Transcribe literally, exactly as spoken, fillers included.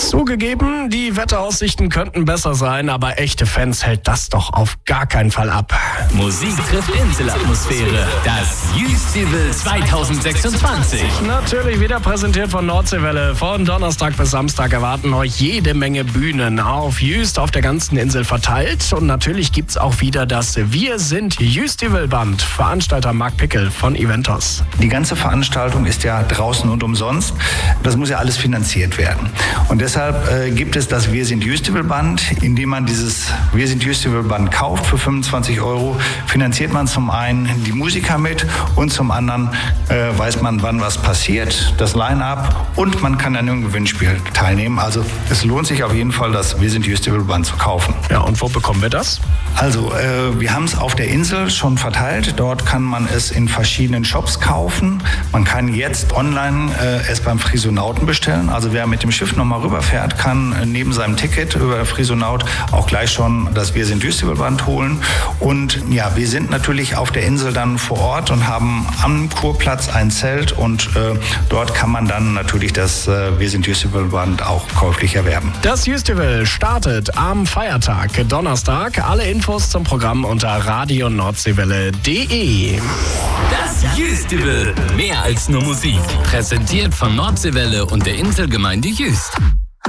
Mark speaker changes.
Speaker 1: Zugegeben, die Wetteraussichten könnten besser sein, aber echte Fans hält das doch auf gar keinen Fall ab.
Speaker 2: Musik trifft Inselatmosphäre. Das Jüstival zwanzig sechsundzwanzig.
Speaker 1: Natürlich wieder präsentiert von Nordseewelle. Von Donnerstag bis Samstag erwarten euch jede Menge Bühnen auf Jüst, auf der ganzen Insel verteilt. Und natürlich gibt's auch wieder das Wir sind Jüstival-Band. Veranstalter Marc Pickel von Eventos.
Speaker 3: Die ganze Veranstaltung ist ja draußen und umsonst. Das muss ja alles finanziert werden. Und deshalb äh, gibt es das Wir sind Jüstival-Band. Indem man dieses Wir sind Jüstival-Band kauft für fünfundzwanzig Euro, finanziert man zum einen die Musiker mit und zum anderen äh, weiß man, wann was passiert, das Line-Up, und man kann an einem Gewinnspiel teilnehmen. Also es lohnt sich auf jeden Fall, das Wir sind Jüstival-Band zu kaufen.
Speaker 1: Ja, und wo bekommen wir das?
Speaker 3: Also äh, wir haben es auf der Insel schon verteilt. Dort kann man es in verschiedenen Shops kaufen. Man kann jetzt online äh, es beim Frisonauten bestellen. Also wer mit dem Schiff nochmal rüberfährt, kann äh, neben seinem Ticket über Frisonaut auch gleich schon das Wir sind Jüstival-Band holen. Und ja, wir sind natürlich auf der Insel dann vor Ort und haben am Kurplatz ein Zelt, und äh, dort kann man dann natürlich das äh, Wir sind Jüstival-Band auch käuflich erwerben.
Speaker 1: Das Jüstival startet am Feiertag, Donnerstag. Alle Infos zum Programm unter radio nordseewelle punkt de.
Speaker 2: Das Jüstival. Mehr als nur Musik. Präsentiert von Nordseewelle und der Inselgemeinde Jüst.